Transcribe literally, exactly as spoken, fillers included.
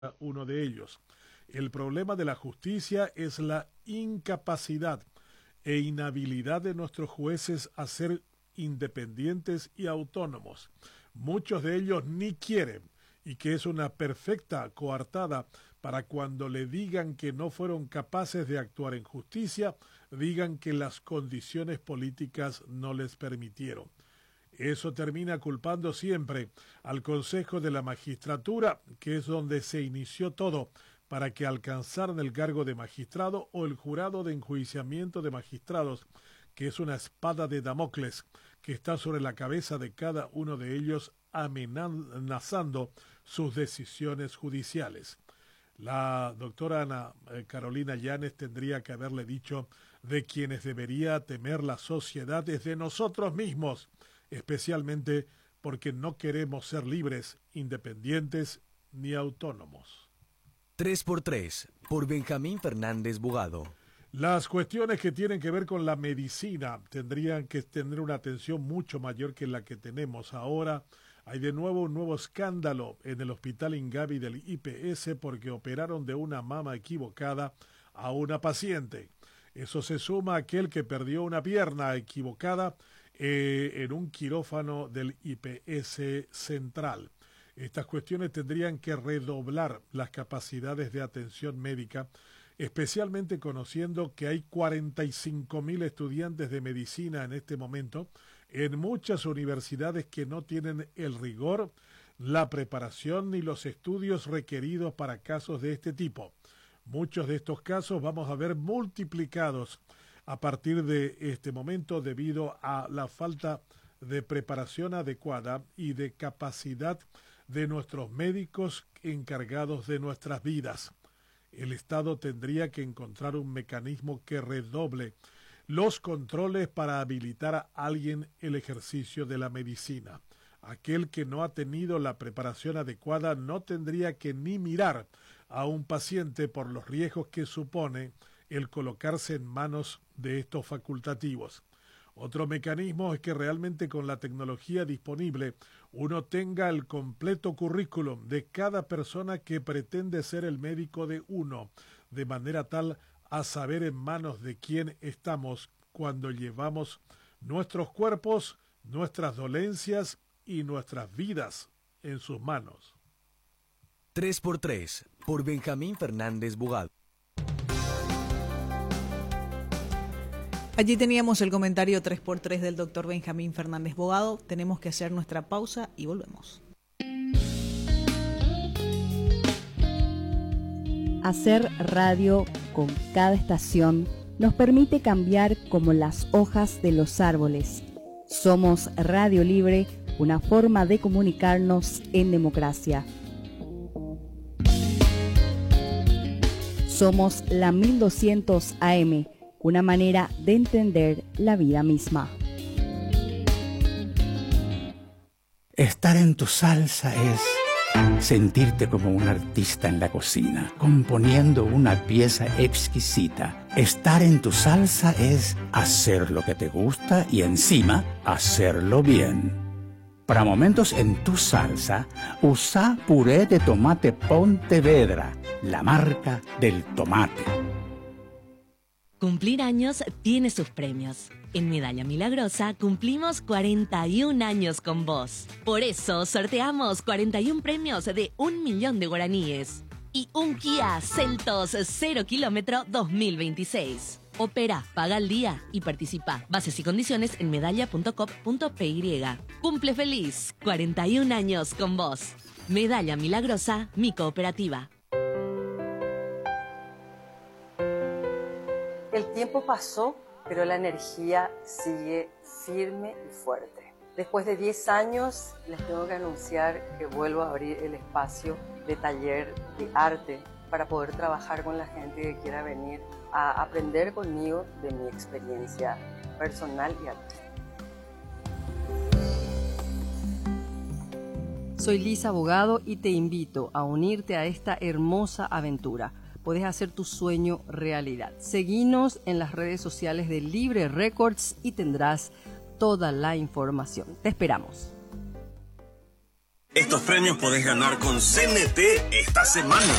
uno de ellos. El problema de la justicia es la incapacidad e inhabilidad de nuestros jueces a ser independientes y autónomos. Muchos de ellos ni quieren, y que es una perfecta coartada para cuando le digan que no fueron capaces de actuar en justicia, digan que las condiciones políticas no les permitieron. Eso termina culpando siempre al Consejo de la Magistratura, que es donde se inició todo, para que alcanzaran el cargo de magistrado, o el jurado de enjuiciamiento de magistrados, que es una espada de Damocles que está sobre la cabeza de cada uno de ellos, amenazando sus decisiones judiciales. La doctora Ana eh, Carolina Llanes tendría que haberle dicho: de quienes debería temer la sociedad es de nosotros mismos, especialmente porque no queremos ser libres, independientes ni autónomos. tres por tres, por Benjamín Fernández Bogado. Las cuestiones que tienen que ver con la medicina tendrían que tener una atención mucho mayor que la que tenemos ahora. Hay de nuevo un nuevo escándalo en el Hospital Ingavi del I P S porque operaron de una mama equivocada a una paciente. Eso se suma a aquel que perdió una pierna equivocada eh, en un quirófano del I P S Central. Estas cuestiones tendrían que redoblar las capacidades de atención médica, especialmente conociendo que hay cuarenta y cinco mil estudiantes de medicina en este momento en muchas universidades que no tienen el rigor, la preparación ni los estudios requeridos para casos de este tipo. Muchos de estos casos vamos a ver multiplicados a partir de este momento debido a la falta de preparación adecuada y de capacidad de nuestros médicos encargados de nuestras vidas. El Estado tendría que encontrar un mecanismo que redoble los controles para habilitar a alguien el ejercicio de la medicina. Aquel que no ha tenido la preparación adecuada no tendría que ni mirar a un paciente por los riesgos que supone el colocarse en manos de estos facultativos. Otro mecanismo es que realmente con la tecnología disponible uno tenga el completo currículum de cada persona que pretende ser el médico de uno, de manera tal a saber en manos de quién estamos cuando llevamos nuestros cuerpos, nuestras dolencias y nuestras vidas en sus manos. tres por tres, por Benjamín Fernández Bogado. Allí teníamos el comentario tres por tres del doctor Benjamín Fernández Bogado. Tenemos que hacer nuestra pausa y volvemos. Hacer radio con cada estación nos permite cambiar como las hojas de los árboles. Somos Radio Libre, una forma de comunicarnos en democracia. Somos la mil doscientos A M, una manera de entender la vida misma. Estar en tu salsa es sentirte como un artista en la cocina, componiendo una pieza exquisita. Estar en tu salsa es hacer lo que te gusta y encima hacerlo bien. Para momentos en tu salsa, usa puré de tomate Pontevedra, la marca del tomate. Cumplir años tiene sus premios. En Medalla Milagrosa cumplimos cuarenta y un años con vos. Por eso sorteamos cuarenta y un premios de un millón de guaraníes. Y un Kia Seltos cero kilómetro dos mil veintiséis. Opera, paga al día y participa. Bases y condiciones en medalla punto com punto p y. Cumple feliz, cuarenta y un años con vos. Medalla Milagrosa, mi cooperativa. El tiempo pasó, pero la energía sigue firme y fuerte. Después de diez años, les tengo que anunciar que vuelvo a abrir el espacio de taller de arte para poder trabajar con la gente que quiera venir a aprender conmigo de mi experiencia personal y artística. Soy Lisa Abogado y te invito a unirte a esta hermosa aventura. Puedes hacer tu sueño realidad. Seguinos en las redes sociales de Libre Records y tendrás toda la información. Te esperamos. Estos premios podés ganar con C N T esta semana.